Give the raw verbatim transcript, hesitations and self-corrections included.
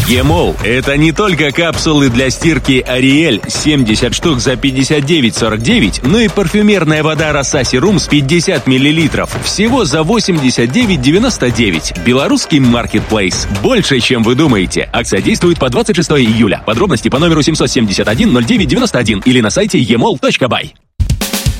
Е-Мол – это не только капсулы для стирки Ариэль семьдесят штук за пятьдесят девять сорок девять, но и парфюмерная вода Роса Серум с пятьдесят миллилитров всего за восемьдесят девять девяносто девять. Белорусский маркетплейс. Больше, чем вы думаете. Акция действует по двадцать шестого июля. Подробности по номеру семь семь один ноль девять девяносто один или на сайте e mol точка by.